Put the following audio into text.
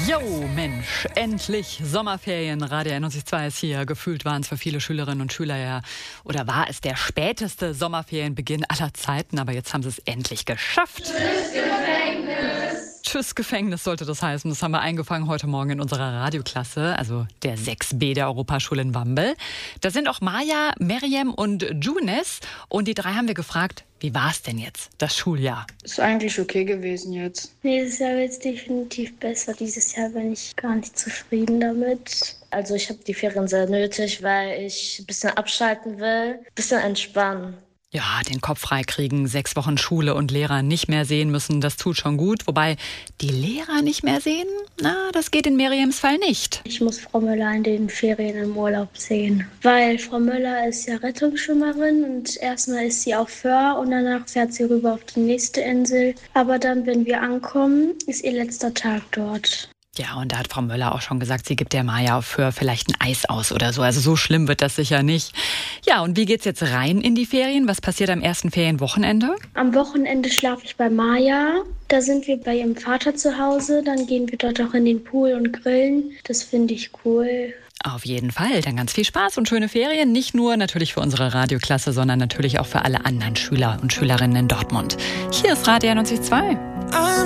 Jo, Mensch, endlich Sommerferien. Radio 91.2 ist hier. Gefühlt waren es für viele Schülerinnen und Schüler ja, oder war es der späteste Sommerferienbeginn aller Zeiten, aber jetzt haben sie es endlich geschafft. Tschüss, Gefängnis. Tschüss, Gefängnis sollte das heißen. Das haben wir eingefangen heute Morgen in unserer Radioklasse, also der 6b der Europaschule in Wambel. Da sind auch Maja, Meriem und Junes und die drei haben wir gefragt, wie war es denn jetzt, das Schuljahr? Ist eigentlich okay gewesen jetzt. Nächstes Jahr wird es definitiv besser. Dieses Jahr bin ich gar nicht zufrieden damit. Also ich habe die Ferien sehr nötig, weil ich ein bisschen abschalten will, ein bisschen entspannen. Ja, den Kopf freikriegen, 6 Wochen Schule und Lehrer nicht mehr sehen müssen, das tut schon gut. Wobei, die Lehrer nicht mehr sehen, das geht in Meriems Fall nicht. Ich muss Frau Müller in den Ferien im Urlaub sehen. Weil Frau Müller ist ja Rettungsschwimmerin und erstmal ist sie auf Föhr und danach fährt sie rüber auf die nächste Insel. Aber dann, wenn wir ankommen, ist ihr letzter Tag dort. Ja, und da hat Frau Möller auch schon gesagt, sie gibt der Maja für vielleicht ein Eis aus oder so. Also so schlimm wird das sicher nicht. Ja, und wie geht's jetzt rein in die Ferien? Was passiert am ersten Ferienwochenende? Am Wochenende schlafe ich bei Maja. Da sind wir bei ihrem Vater zu Hause. Dann gehen wir dort auch in den Pool und grillen. Das finde ich cool. Auf jeden Fall. Dann ganz viel Spaß und schöne Ferien. Nicht nur natürlich für unsere Radioklasse, sondern natürlich auch für alle anderen Schüler und Schülerinnen in Dortmund. Hier ist Radio 91.2.